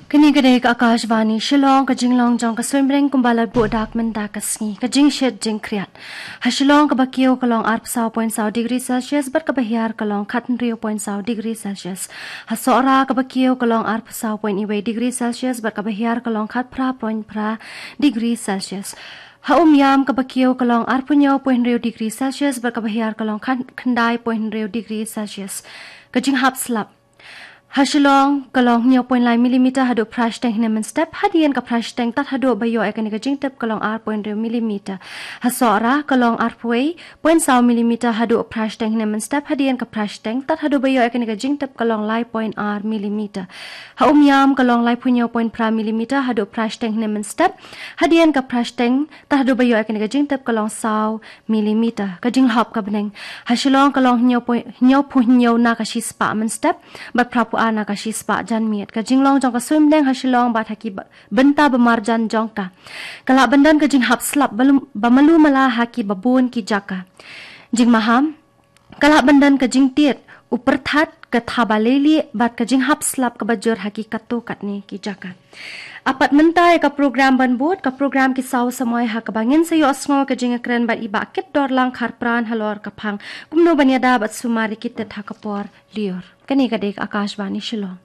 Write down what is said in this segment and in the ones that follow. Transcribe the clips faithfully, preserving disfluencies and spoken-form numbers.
Kini kadai ka Akashvani Shillong ka jinglong jong ka swimbreng kumbala budak menda ka sngi ka jing shed jing kriat. Ha Shillong ka bakio ka long arp saw point saw degree Celsius bar ka bahiar ka long katan rio point saw degree Celsius. Ha Sora ka bakio ka long arp saw point iwe degree Celsius bar ka bahiar ka long kat pra point pra degree Celsius. Ha umyam ka bakio ka long arpunyo point rio degree Celsius bar ka bahiar ka long kandai point rio degree Celsius. Ka jing hap slap. Hasilong kalong nyo point lai millimeter hado prash tank nemen step hadian ka prash tank tat hado bayo ekan ka jing tep kalong r point two millimeter hasora kalong r point point saw millimeter hado prash tank nemen step hadian ka prash tank tat hado bayo ekan ka jing tep kalong lai point r millimeter ha umyam kalong lai punyo point pra millimeter hado prash tank nemen step hadian ka prash tank tat hado bayo ekan ka jing tep kalong saw millimeter ka jing hop ka beneng hasilong kalong nyo point nyo punyo na ka shispa men step but prapu ana ka shispa jan miet ka jinglong jong ka swim deng hasilong bat haki benta bemarjan jong ka kala bendan ka jing hap slap bamalu mala haki babun ki jaka jing maham kala bendan ka jing tiet uperthat ka thabaleli bat ka jing hap slap ka bajur haki kato katni ki jaka apat mentai ka program banbut ka program ki saw samoy ha ka bangin sayo asngo ka jing kren bat iba kit dor lang kharpran halor ka phang kumno banyada bat sumari kit tha ka por lior kani ka dek Akashvani Shillong.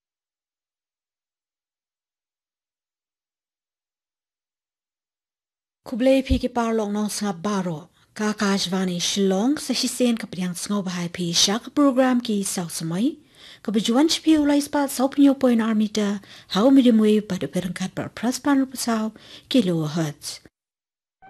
Kublai pi ki parlong nong sngap baro ka Akashvani Shillong sa hisen ka priang sngaw bahay pi siya ka program ki saw samay ka bajuan sipi ulay spat sa opinyo point armita how medium wave pada perangkat per praspan rupasaw kilohertz.